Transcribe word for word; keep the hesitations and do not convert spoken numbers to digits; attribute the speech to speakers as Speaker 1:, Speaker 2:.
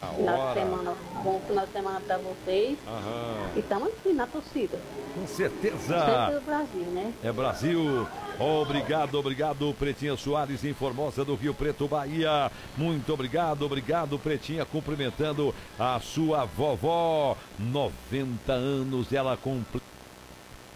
Speaker 1: Final de semana, bom final de semana para vocês.
Speaker 2: Aham.
Speaker 1: E estamos aqui na torcida.
Speaker 2: Com certeza.
Speaker 1: Torcida do Brasil, né?
Speaker 2: É Brasil. Obrigado, obrigado, Pretinha Soares, em Formosa do Rio Preto, Bahia. Muito obrigado, obrigado, Pretinha, cumprimentando a sua vovó. noventa anos, ela completa.